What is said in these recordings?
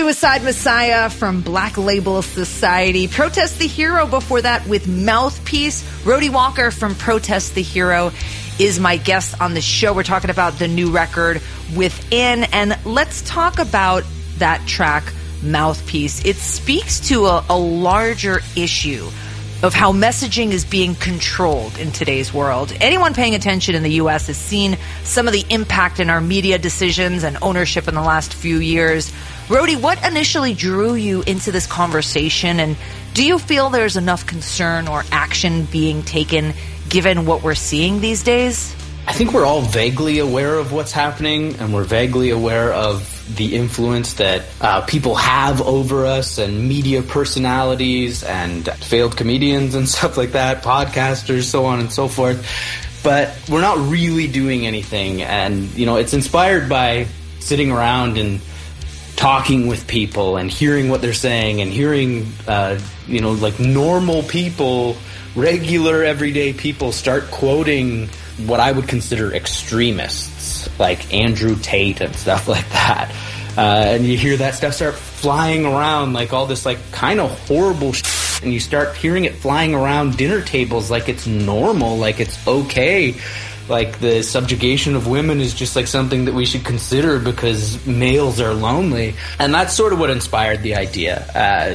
Suicide Messiah from Black Label Society. Protest the Hero before that with Mouthpiece. Rody Walker from Protest the Hero is my guest on the show. We're talking about the new record, Within. And let's talk about that track, Mouthpiece. It speaks to a larger issue of how messaging is being controlled in today's world. Anyone paying attention in the U.S. has seen some of the impact in our media decisions and ownership in the last few years. Rody, what initially drew you into this conversation, and do you feel there's enough concern or action being taken given what we're seeing these days? I think we're all vaguely aware of what's happening, and we're vaguely aware of the influence that people have over us, and media personalities and failed comedians and stuff like that, podcasters, so on and so forth. But we're not really doing anything. And, you know, it's inspired by sitting around and talking with people and hearing what they're saying and hearing, like normal people, regular everyday people start quoting what I would consider extremists, like Andrew Tate and stuff like that. And you hear that stuff start flying around, like all this like kind of horrible shit, and you start hearing it flying around dinner tables like it's normal, like it's okay. Like the subjugation of women is just like something that we should consider because males are lonely. And that's sort of what inspired the idea.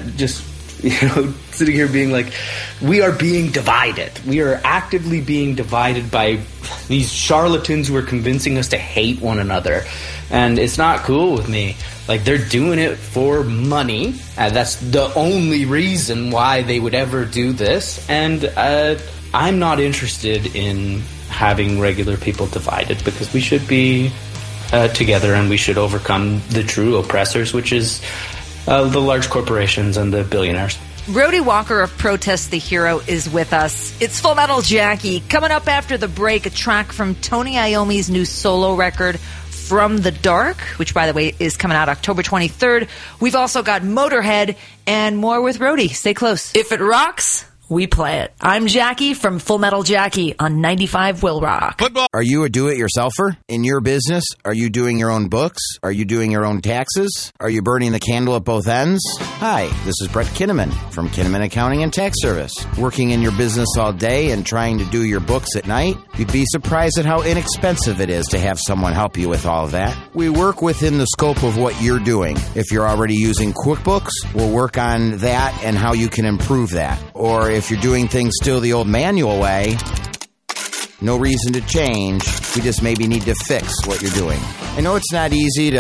Sitting here being like, we are being divided. We are actively being divided by these charlatans who are convincing us to hate one another. And it's not cool with me. Like, they're doing it for money. That's the only reason why they would ever do this. And I'm not interested in having regular people divided, because we should be together, and we should overcome the true oppressors, which is the large corporations and the billionaires. Rody Walker of Protest the Hero is with us. It's Full Metal Jackie. Coming up after the break, a track from Tony Iommi's new solo record, From the Dark, which, by the way, is coming out October 23rd. We've also got Motorhead and more with Rody. Stay close. If it rocks, we play it. I'm Jackie from Full Metal Jackie on 95 Will Rock. Football. Are you a do-it-yourselfer in your business? Are you doing your own books? Are you doing your own taxes? Are you burning the candle at both ends? Hi, this is Brett Kinnaman from Kinnaman Accounting and Tax Service. Working in your business all day and trying to do your books at night? You'd be surprised at how inexpensive it is to have someone help you with all of that. We work within the scope of what you're doing. If you're already using QuickBooks, we'll work on that and how you can improve that. Or if you're doing things still the old manual way, no reason to change. We just maybe need to fix what you're doing. I know it's not easy to